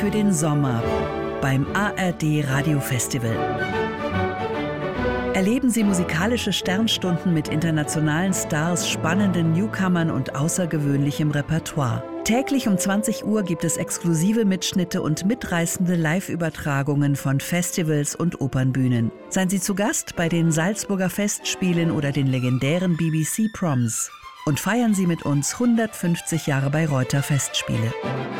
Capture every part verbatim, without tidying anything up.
für den Sommer beim A R D Radiofestival. Erleben Sie musikalische Sternstunden mit internationalen Stars, spannenden Newcomern und außergewöhnlichem Repertoire. Täglich um zwanzig Uhr gibt es exklusive Mitschnitte und mitreißende Live-Übertragungen von Festivals und Opernbühnen. Seien Sie zu Gast bei den Salzburger Festspielen oder den legendären B B C Proms und feiern Sie mit uns hundertfünfzig Jahre Bayreuther Festspiele.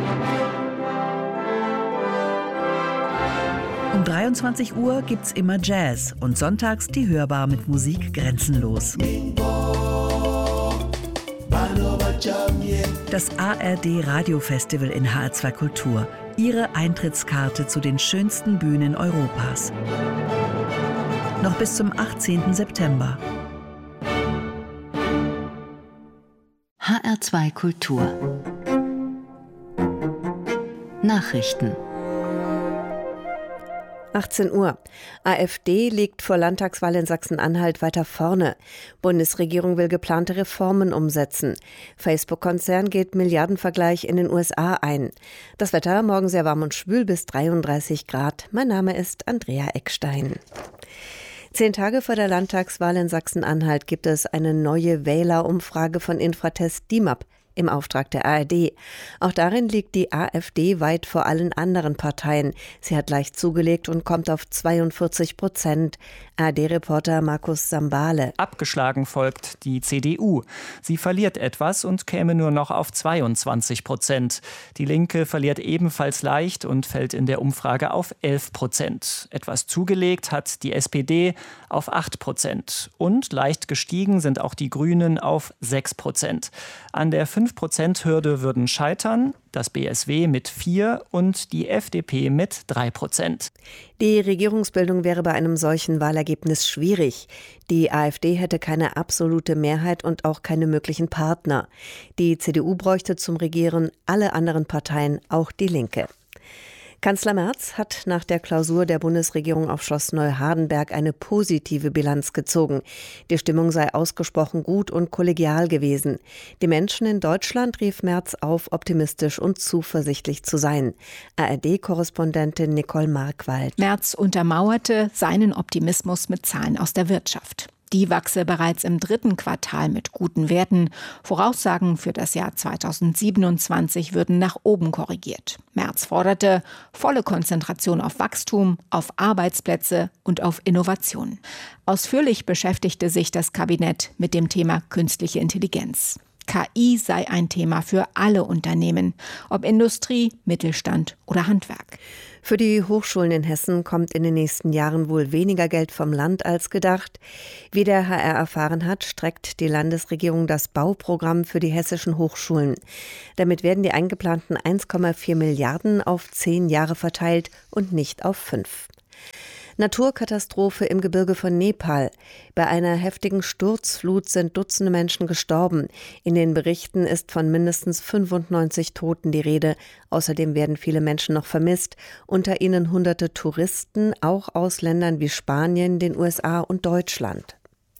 Um dreiundzwanzig Uhr gibt's immer Jazz und sonntags die Hörbar mit Musik grenzenlos. Das A R D Radiofestival in H R zwei Kultur. Ihre Eintrittskarte zu den schönsten Bühnen Europas. Noch bis zum achtzehnten September. H R zwei Kultur. Nachrichten. achtzehn Uhr. AfD liegt vor Landtagswahl in Sachsen-Anhalt weiter vorne. Bundesregierung will geplante Reformen umsetzen. Facebook-Konzern geht Milliardenvergleich in den U S A ein. Das Wetter morgen sehr warm und schwül bis dreiunddreißig Grad. Mein Name ist Andrea Eckstein. Zehn Tage vor der Landtagswahl in Sachsen-Anhalt gibt es eine neue Wählerumfrage von Infratest D I M A P im Auftrag der A R D. Auch darin liegt die AfD weit vor allen anderen Parteien. Sie hat leicht zugelegt und kommt auf zweiundvierzig Prozent. A R D-Reporter Markus Sambale. Abgeschlagen folgt die C D U. Sie verliert etwas und käme nur noch auf zweiundzwanzig Prozent. Die Linke verliert ebenfalls leicht und fällt in der Umfrage auf elf Prozent. Etwas zugelegt hat die S P D auf acht Prozent. Und leicht gestiegen sind auch die Grünen auf sechs Prozent. An der fünf Prozent Hürde würden scheitern, das B S W mit vier und die F D P mit drei Prozent. Die Regierungsbildung wäre bei einem solchen Wahlergebnis schwierig. Die AfD hätte keine absolute Mehrheit und auch keine möglichen Partner. Die C D U bräuchte zum Regieren alle anderen Parteien, auch die Linke. Kanzler Merz hat nach der Klausur der Bundesregierung auf Schloss Neuhardenberg eine positive Bilanz gezogen. Die Stimmung sei ausgesprochen gut und kollegial gewesen. Die Menschen in Deutschland rief Merz auf, optimistisch und zuversichtlich zu sein. A R D-Korrespondentin Nicole Markwald. Merz untermauerte seinen Optimismus mit Zahlen aus der Wirtschaft. Die wachse bereits im dritten Quartal mit guten Werten. Voraussagen für das Jahr zweitausendsiebenundzwanzig würden nach oben korrigiert. Merz forderte volle Konzentration auf Wachstum, auf Arbeitsplätze und auf Innovation. Ausführlich beschäftigte sich das Kabinett mit dem Thema künstliche Intelligenz. K I sei ein Thema für alle Unternehmen, ob Industrie, Mittelstand oder Handwerk. Für die Hochschulen in Hessen kommt in den nächsten Jahren wohl weniger Geld vom Land als gedacht. Wie der H R erfahren hat, streckt die Landesregierung das Bauprogramm für die hessischen Hochschulen. Damit werden die eingeplanten eins Komma vier Milliarden auf zehn Jahre verteilt und nicht auf fünf. Naturkatastrophe im Gebirge von Nepal. Bei einer heftigen Sturzflut sind Dutzende Menschen gestorben. In den Berichten ist von mindestens fünfundneunzig Toten die Rede. Außerdem werden viele Menschen noch vermisst, unter ihnen hunderte Touristen, auch aus Ländern wie Spanien, den U S A und Deutschland.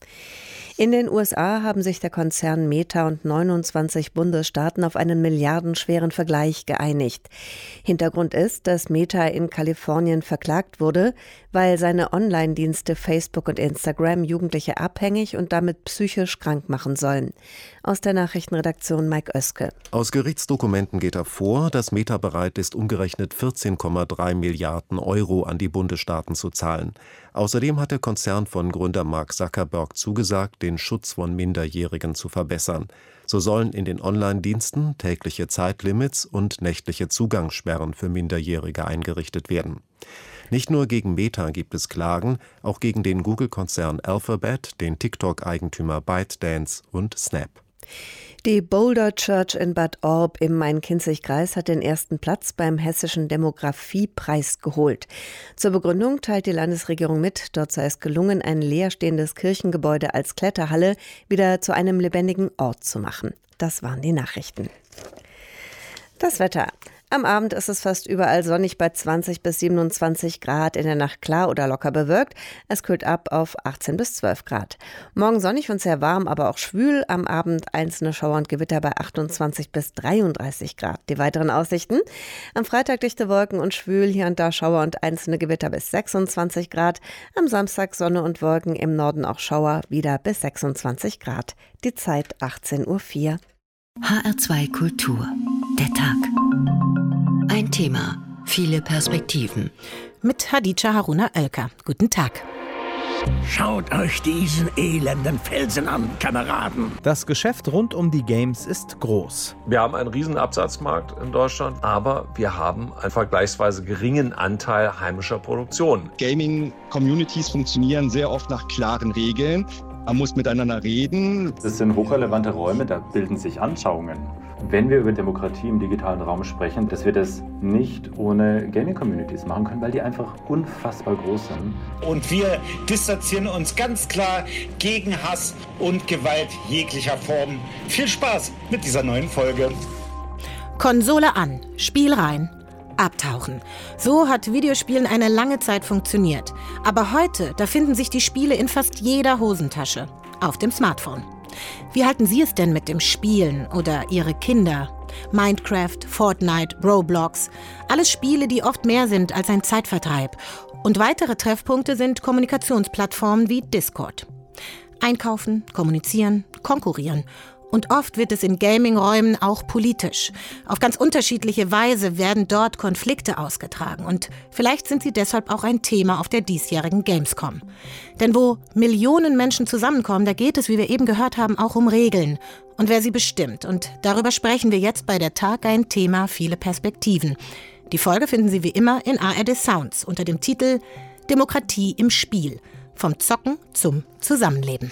In den U S A haben sich der Konzern Meta und neunundzwanzig Bundesstaaten auf einen milliardenschweren Vergleich geeinigt. Hintergrund ist, dass Meta in Kalifornien verklagt wurde, weil seine Online-Dienste Facebook und Instagram Jugendliche abhängig und damit psychisch krank machen sollen. Aus der Nachrichtenredaktion Mike Oeske. Aus Gerichtsdokumenten geht hervor, dass Meta bereit ist, umgerechnet vierzehn Komma drei Milliarden Euro an die Bundesstaaten zu zahlen. Außerdem hat der Konzern von Gründer Mark Zuckerberg zugesagt, den Schutz von Minderjährigen zu verbessern. So sollen in den Online-Diensten tägliche Zeitlimits und nächtliche Zugangssperren für Minderjährige eingerichtet werden. Nicht nur gegen Meta gibt es Klagen, auch gegen den Google-Konzern Alphabet, den TikTok-Eigentümer ByteDance und Snap. Die Boulder Church in Bad Orb im Main-Kinzig-Kreis hat den ersten Platz beim Hessischen Demografiepreis geholt. Zur Begründung teilt die Landesregierung mit, dort sei es gelungen, ein leerstehendes Kirchengebäude als Kletterhalle wieder zu einem lebendigen Ort zu machen. Das waren die Nachrichten. Das Wetter. Am Abend ist es fast überall sonnig bei zwanzig bis siebenundzwanzig Grad, in der Nacht klar oder locker bewölkt. Es kühlt ab auf achtzehn bis zwölf Grad. Morgen sonnig und sehr warm, aber auch schwül. Am Abend einzelne Schauer und Gewitter bei achtundzwanzig bis dreiunddreißig Grad. Die weiteren Aussichten: Am Freitag dichte Wolken und schwül, hier und da Schauer und einzelne Gewitter bis sechsundzwanzig Grad. Am Samstag Sonne und Wolken, im Norden auch Schauer, wieder bis sechsundzwanzig Grad. Die Zeit achtzehn Uhr vier. H R zwei Kultur. Der Tag. Ein Thema, viele Perspektiven. Mit Hadija Haruna Oelker. Guten Tag. Schaut euch diesen elenden Felsen an, Kameraden. Das Geschäft rund um die Games ist groß. Wir haben einen riesen Absatzmarkt in Deutschland, aber wir haben einen vergleichsweise geringen Anteil heimischer Produktion. Gaming-Communities funktionieren sehr oft nach klaren Regeln. Man muss miteinander reden. Das sind hochrelevante Räume, da bilden sich Anschauungen. Wenn wir über Demokratie im digitalen Raum sprechen, dass wir das nicht ohne Gaming-Communities machen können, weil die einfach unfassbar groß sind. Und wir distanzieren uns ganz klar gegen Hass und Gewalt jeglicher Form. Viel Spaß mit dieser neuen Folge. Konsole an, Spiel rein, abtauchen. So hat Videospielen eine lange Zeit funktioniert. Aber heute, da finden sich die Spiele in fast jeder Hosentasche. Auf dem Smartphone. Wie halten Sie es denn mit dem Spielen oder Ihre Kinder? Minecraft, Fortnite, Roblox. Alles Spiele, die oft mehr sind als ein Zeitvertreib. Und weitere Treffpunkte sind Kommunikationsplattformen wie Discord. Einkaufen, kommunizieren, konkurrieren. Und oft wird es in Gaming-Räumen auch politisch. Auf ganz unterschiedliche Weise werden dort Konflikte ausgetragen. Und vielleicht sind sie deshalb auch ein Thema auf der diesjährigen Gamescom. Denn wo Millionen Menschen zusammenkommen, da geht es, wie wir eben gehört haben, auch um Regeln. Und wer sie bestimmt. Und darüber sprechen wir jetzt bei der Tag, ein Thema, viele Perspektiven. Die Folge finden Sie wie immer in A R D Sounds unter dem Titel Demokratie im Spiel. Vom Zocken zum Zusammenleben.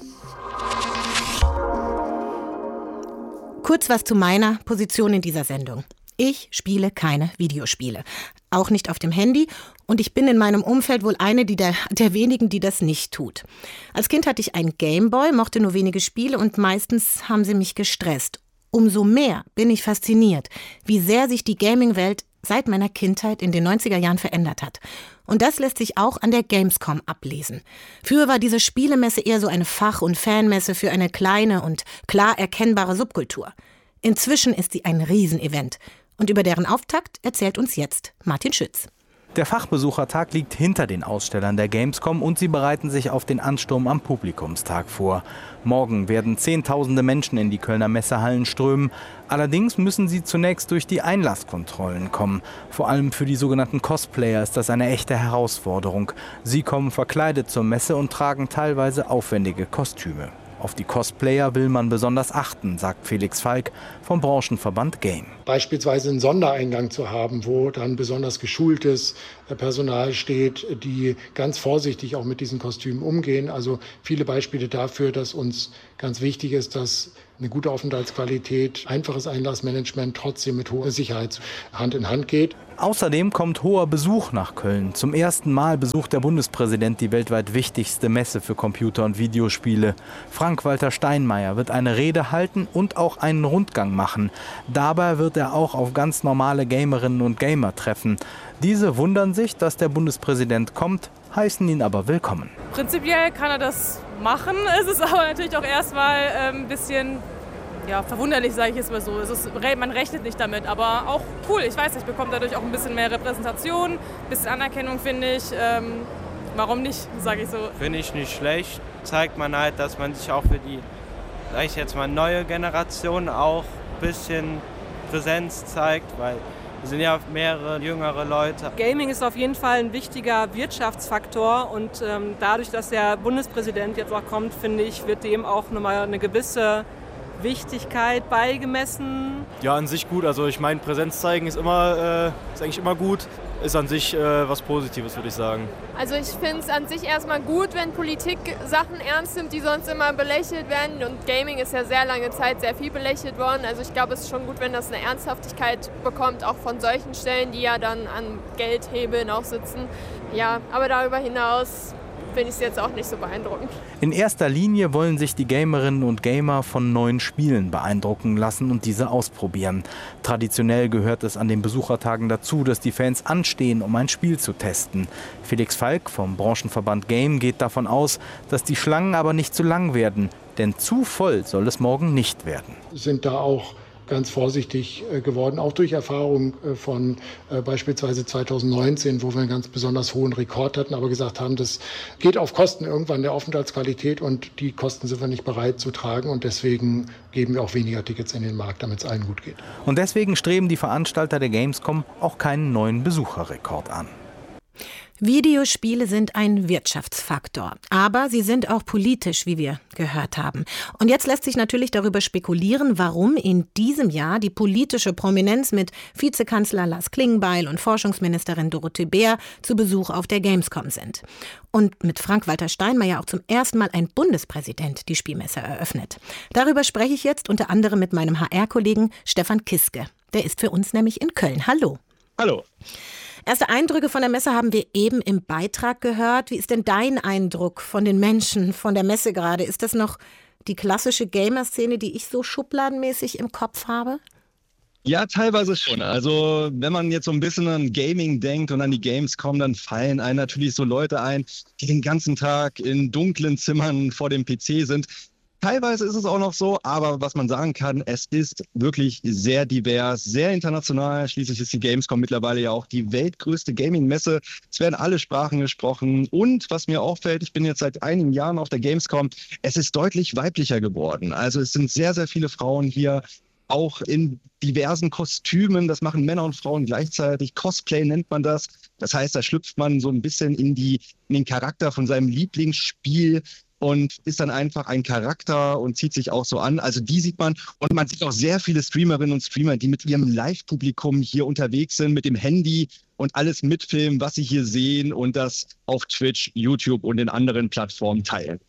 Kurz was zu meiner Position in dieser Sendung. Ich spiele keine Videospiele. Auch nicht auf dem Handy. Und ich bin in meinem Umfeld wohl eine die der, der wenigen, die das nicht tut. Als Kind hatte ich einen Gameboy, mochte nur wenige Spiele und meistens haben sie mich gestresst. Umso mehr bin ich fasziniert, wie sehr sich die Gaming-Welt seit meiner Kindheit in den neunziger Jahren verändert hat. Und das lässt sich auch an der Gamescom ablesen. Früher war diese Spielemesse eher so eine Fach- und Fanmesse für eine kleine und klar erkennbare Subkultur. Inzwischen ist sie ein Riesenevent. Und über deren Auftakt erzählt uns jetzt Martin Schütz. Der Fachbesuchertag liegt hinter den Ausstellern der Gamescom und sie bereiten sich auf den Ansturm am Publikumstag vor. Morgen werden Zehntausende Menschen in die Kölner Messehallen strömen. Allerdings müssen sie zunächst durch die Einlasskontrollen kommen. Vor allem für die sogenannten Cosplayer ist das eine echte Herausforderung. Sie kommen verkleidet zur Messe und tragen teilweise aufwendige Kostüme. Auf die Cosplayer will man besonders achten, sagt Felix Falk vom Branchenverband Game. Beispielsweise einen Sondereingang zu haben, wo dann besonders geschultes Personal steht, die ganz vorsichtig auch mit diesen Kostümen umgehen. Also viele Beispiele dafür, dass uns ganz wichtig ist, dass eine gute Aufenthaltsqualität, einfaches Einlassmanagement trotzdem mit hoher Sicherheit Hand in Hand geht. Außerdem kommt hoher Besuch nach Köln. Zum ersten Mal besucht der Bundespräsident die weltweit wichtigste Messe für Computer- und Videospiele. Frank-Walter Steinmeier wird eine Rede halten und auch einen Rundgang machen. Dabei wird er auch auf ganz normale Gamerinnen und Gamer treffen. Diese wundern sich, dass der Bundespräsident kommt, heißen ihn aber willkommen. Prinzipiell kann er das machen. Es ist aber natürlich auch erstmal ein ähm, bisschen ja, verwunderlich, sage ich jetzt mal so. Es ist, man rechnet nicht damit, aber auch cool. Ich weiß, ich bekomme dadurch auch ein bisschen mehr Repräsentation, ein bisschen Anerkennung, finde ich. Ähm, warum nicht, sage ich so. Finde ich nicht schlecht. Zeigt man halt, dass man sich auch für die, sage ich jetzt mal, neue Generation auch ein bisschen Präsenz zeigt, weil es sind ja mehrere jüngere Leute. Gaming ist auf jeden Fall ein wichtiger Wirtschaftsfaktor und ähm, dadurch, dass der Bundespräsident jetzt auch kommt, finde ich, wird dem auch nochmal eine gewisse Wichtigkeit beigemessen. Ja, an sich gut. Also ich meine, Präsenz zeigen ist immer, äh, ist eigentlich immer gut. Ist an sich äh, was Positives, würde ich sagen. Also ich finde es an sich erstmal gut, wenn Politik Sachen ernst nimmt, die sonst immer belächelt werden. Und Gaming ist ja sehr lange Zeit sehr viel belächelt worden. Also ich glaube, es ist schon gut, wenn das eine Ernsthaftigkeit bekommt, auch von solchen Stellen, die ja dann an Geldhebeln auch sitzen. Ja, aber darüber hinaus finde ich es jetzt auch nicht so beeindruckend. In erster Linie wollen sich die Gamerinnen und Gamer von neuen Spielen beeindrucken lassen und diese ausprobieren. Traditionell gehört es an den Besuchertagen dazu, dass die Fans anstehen, um ein Spiel zu testen. Felix Falk vom Branchenverband Game geht davon aus, dass die Schlangen aber nicht zu lang werden. Denn zu voll soll es morgen nicht werden. Sind da auch ganz vorsichtig geworden, auch durch Erfahrung von äh, beispielsweise zweitausendneunzehn, wo wir einen ganz besonders hohen Rekord hatten, aber gesagt haben, das geht auf Kosten irgendwann der Aufenthaltsqualität und die Kosten sind wir nicht bereit zu tragen und deswegen geben wir auch weniger Tickets in den Markt, damit es allen gut geht. Und deswegen streben die Veranstalter der Gamescom auch keinen neuen Besucherrekord an. Videospiele sind ein Wirtschaftsfaktor, aber sie sind auch politisch, wie wir gehört haben. Und jetzt lässt sich natürlich darüber spekulieren, warum in diesem Jahr die politische Prominenz mit Vizekanzler Lars Klingbeil und Forschungsministerin Dorothee Bär zu Besuch auf der Gamescom sind. Und mit Frank-Walter Steinmeier auch zum ersten Mal ein Bundespräsident die Spielmesse eröffnet. Darüber spreche ich jetzt unter anderem mit meinem H R-Kollegen Stefan Kiske. Der ist für uns nämlich in Köln. Hallo. Hallo. Erste Eindrücke von der Messe haben wir eben im Beitrag gehört. Wie ist denn dein Eindruck von den Menschen, von der Messe gerade? Ist das noch die klassische Gamer-Szene, die ich so schubladenmäßig im Kopf habe? Ja, teilweise schon. Also wenn man jetzt so ein bisschen an Gaming denkt und an die Gamescom, dann fallen einem natürlich so Leute ein, die den ganzen Tag in dunklen Zimmern vor dem P C sind. Teilweise ist es auch noch so, aber was man sagen kann, es ist wirklich sehr divers, sehr international. Schließlich ist die Gamescom mittlerweile ja auch die weltgrößte Gaming-Messe. Es werden alle Sprachen gesprochen. Und was mir auffällt, ich bin jetzt seit einigen Jahren auf der Gamescom, es ist deutlich weiblicher geworden. Also es sind sehr, sehr viele Frauen hier, auch in diversen Kostümen. Das machen Männer und Frauen gleichzeitig. Cosplay nennt man das. Das heißt, da schlüpft man so ein bisschen in, die, in den Charakter von seinem Lieblingsspiel und ist dann einfach ein Charakter und zieht sich auch so an. Also die sieht man. Und man sieht auch sehr viele Streamerinnen und Streamer, die mit ihrem Live-Publikum hier unterwegs sind, mit dem Handy und alles mitfilmen, was sie hier sehen und das auf Twitch, YouTube und den anderen Plattformen teilen.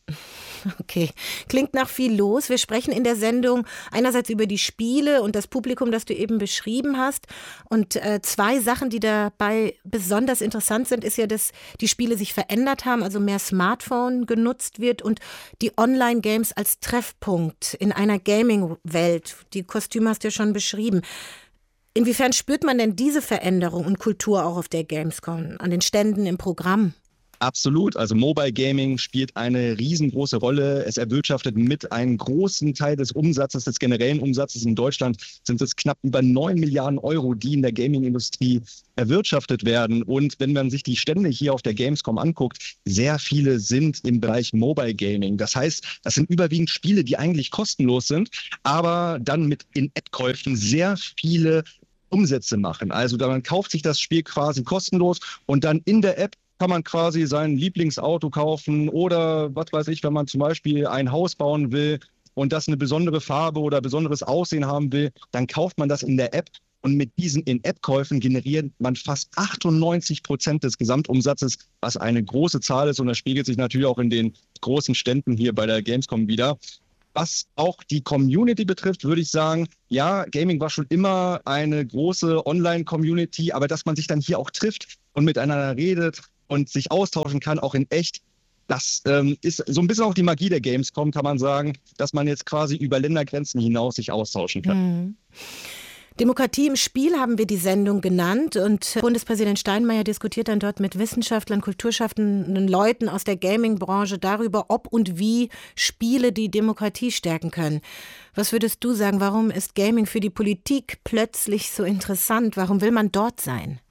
Okay, klingt nach viel los. Wir sprechen in der Sendung einerseits über die Spiele und das Publikum, das du eben beschrieben hast. Und äh, zwei Sachen, die dabei besonders interessant sind, ist ja, dass die Spiele sich verändert haben, also mehr Smartphone genutzt wird und die Online-Games als Treffpunkt in einer Gaming-Welt. Die Kostüme hast du ja schon beschrieben. Inwiefern spürt man denn diese Veränderung und Kultur auch auf der Gamescom, an den Ständen im Programm? Absolut. Also Mobile Gaming spielt eine riesengroße Rolle. Es erwirtschaftet mit einen großen Teil des Umsatzes, des generellen Umsatzes. In Deutschland sind es knapp über neun Milliarden Euro, die in der Gaming-Industrie erwirtschaftet werden. Und wenn man sich die Stände hier auf der Gamescom anguckt, sehr viele sind im Bereich Mobile Gaming. Das heißt, das sind überwiegend Spiele, die eigentlich kostenlos sind, aber dann mit In-App-Käufen sehr viele Umsätze machen. Also man kauft sich das Spiel quasi kostenlos und dann in der App kann man quasi sein Lieblingsauto kaufen oder was weiß ich, wenn man zum Beispiel ein Haus bauen will und das eine besondere Farbe oder besonderes Aussehen haben will, dann kauft man das in der App und mit diesen In-App-Käufen generiert man fast achtundneunzig Prozent des Gesamtumsatzes, was eine große Zahl ist und das spiegelt sich natürlich auch in den großen Ständen hier bei der Gamescom wieder. Was auch die Community betrifft, würde ich sagen, ja, Gaming war schon immer eine große Online-Community, aber dass man sich dann hier auch trifft und miteinander redet und sich austauschen kann, auch in echt, das ähm, ist so ein bisschen auch die Magie der Gamescom, kann man sagen, dass man jetzt quasi über Ländergrenzen hinaus sich austauschen kann. Mhm. Demokratie im Spiel haben wir die Sendung genannt und Bundespräsident Steinmeier diskutiert dann dort mit Wissenschaftlern, kulturschaffenden Leuten aus der Gaming-Branche darüber, ob und wie Spiele die Demokratie stärken können. Was würdest du sagen, warum ist Gaming für die Politik plötzlich so interessant? Warum will man dort sein?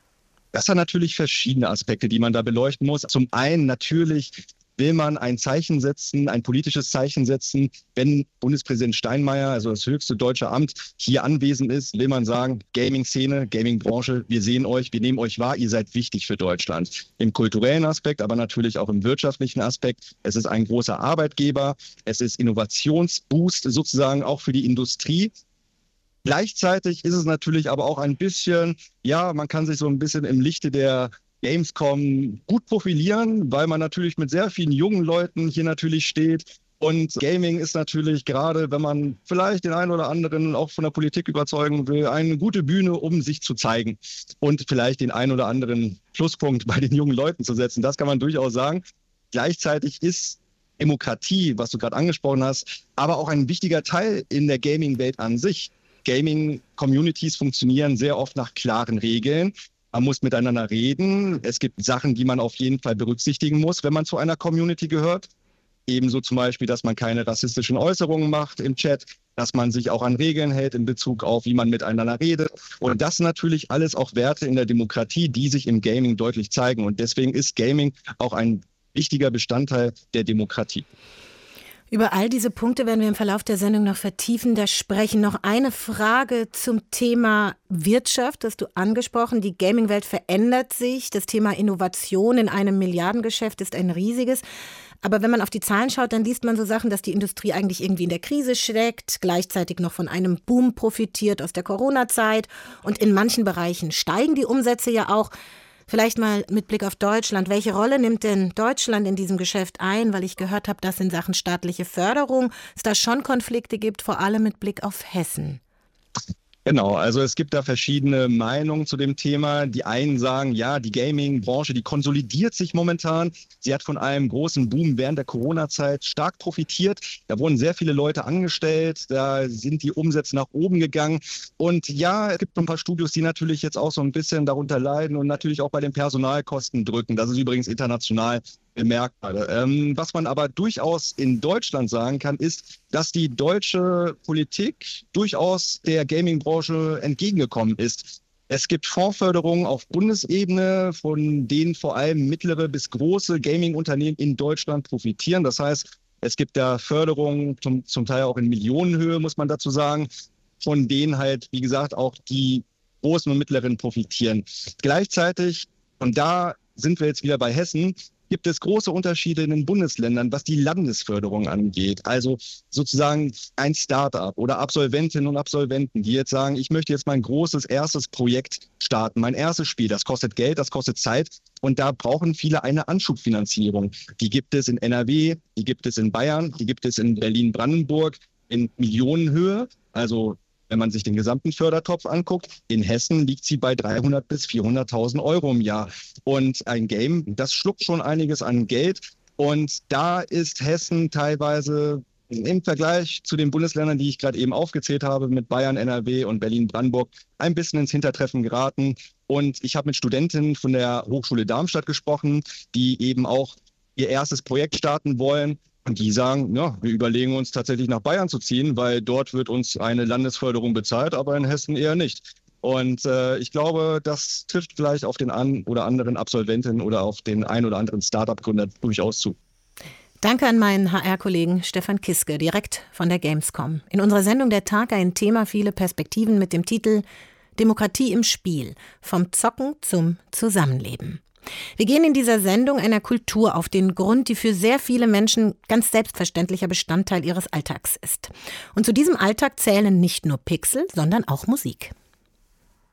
Das sind natürlich verschiedene Aspekte, die man da beleuchten muss. Zum einen natürlich will man ein Zeichen setzen, ein politisches Zeichen setzen. Wenn Bundespräsident Steinmeier, also das höchste deutsche Amt, hier anwesend ist, will man sagen, Gaming-Szene, Gaming-Branche, wir sehen euch, wir nehmen euch wahr, ihr seid wichtig für Deutschland. Im kulturellen Aspekt, aber natürlich auch im wirtschaftlichen Aspekt. Es ist ein großer Arbeitgeber, es ist Innovationsboost sozusagen auch für die Industrie. Gleichzeitig ist es natürlich aber auch ein bisschen, ja, man kann sich so ein bisschen im Lichte der Gamescom gut profilieren, weil man natürlich mit sehr vielen jungen Leuten hier natürlich steht. Und Gaming ist natürlich gerade, wenn man vielleicht den einen oder anderen auch von der Politik überzeugen will, eine gute Bühne, um sich zu zeigen und vielleicht den einen oder anderen Pluspunkt bei den jungen Leuten zu setzen. Das kann man durchaus sagen. Gleichzeitig ist Demokratie, was du gerade angesprochen hast, aber auch ein wichtiger Teil in der Gaming-Welt an sich. Gaming-Communities funktionieren sehr oft nach klaren Regeln. Man muss miteinander reden. Es gibt Sachen, die man auf jeden Fall berücksichtigen muss, wenn man zu einer Community gehört. Ebenso zum Beispiel, dass man keine rassistischen Äußerungen macht im Chat, dass man sich auch an Regeln hält in Bezug auf, wie man miteinander redet. Und das sind natürlich alles auch Werte in der Demokratie, die sich im Gaming deutlich zeigen. Und deswegen ist Gaming auch ein wichtiger Bestandteil der Demokratie. Über all diese Punkte werden wir im Verlauf der Sendung noch vertiefender sprechen. Noch eine Frage zum Thema Wirtschaft, das du angesprochen. Die Gaming-Welt verändert sich. Das Thema Innovation in einem Milliardengeschäft ist ein riesiges. Aber wenn man auf die Zahlen schaut, dann liest man so Sachen, dass die Industrie eigentlich irgendwie in der Krise steckt, gleichzeitig noch von einem Boom profitiert aus der Corona-Zeit. Und in manchen Bereichen steigen die Umsätze ja auch. Vielleicht mal mit Blick auf Deutschland. Welche Rolle nimmt denn Deutschland in diesem Geschäft ein? Weil ich gehört habe, dass in Sachen staatliche Förderung es da schon Konflikte gibt, vor allem mit Blick auf Hessen. Genau, also es gibt da verschiedene Meinungen zu dem Thema. Die einen sagen, ja, die Gaming-Branche, die konsolidiert sich momentan. Sie hat von einem großen Boom während der Corona-Zeit stark profitiert. Da wurden sehr viele Leute angestellt, da sind die Umsätze nach oben gegangen. Und ja, es gibt ein paar Studios, die natürlich jetzt auch so ein bisschen darunter leiden und natürlich auch bei den Personalkosten drücken. Das ist übrigens international bemerkbar. Ähm, was man aber durchaus in Deutschland sagen kann, ist, dass die deutsche Politik durchaus der Gaming-Branche entgegengekommen ist. Es gibt Fondsförderungen auf Bundesebene, von denen vor allem mittlere bis große Gaming-Unternehmen in Deutschland profitieren. Das heißt, es gibt da Förderungen, zum, zum Teil auch in Millionenhöhe, muss man dazu sagen, von denen halt, wie gesagt, auch die großen und mittleren profitieren. Gleichzeitig, und da sind wir jetzt wieder bei Hessen, gibt es große Unterschiede in den Bundesländern, was die Landesförderung angeht. Also sozusagen ein Start-up oder Absolventinnen und Absolventen, die jetzt sagen, ich möchte jetzt mein großes erstes Projekt starten, mein erstes Spiel. Das kostet Geld, das kostet Zeit und da brauchen viele eine Anschubfinanzierung. Die gibt es in N R W, die gibt es in Bayern, die gibt es in Berlin-Brandenburg in Millionenhöhe. Also wenn man sich den gesamten Fördertopf anguckt, in Hessen liegt sie bei dreihundert bis vierhunderttausend Euro im Jahr. Und ein Game, das schluckt schon einiges an Geld. Und da ist Hessen teilweise im Vergleich zu den Bundesländern, die ich gerade eben aufgezählt habe, mit Bayern, N R W und Berlin-Brandenburg, ein bisschen ins Hintertreffen geraten. Und ich habe mit Studentinnen von der Hochschule Darmstadt gesprochen, die eben auch ihr erstes Projekt starten wollen. Und die sagen, ja, wir überlegen uns tatsächlich nach Bayern zu ziehen, weil dort wird uns eine Landesförderung bezahlt, aber in Hessen eher nicht. Und äh, ich glaube, das trifft vielleicht auf den einen oder anderen Absolventen oder auf den einen oder anderen Start-up-Gründer durchaus zu. Danke an meinen H R-Kollegen Stefan Kiske, direkt von der Gamescom. In unserer Sendung Der Tag ein Thema, viele Perspektiven mit dem Titel Demokratie im Spiel, vom Zocken zum Zusammenleben. Wir gehen in dieser Sendung einer Kultur auf den Grund, die für sehr viele Menschen ganz selbstverständlicher Bestandteil ihres Alltags ist. Und zu diesem Alltag zählen nicht nur Pixel, sondern auch Musik.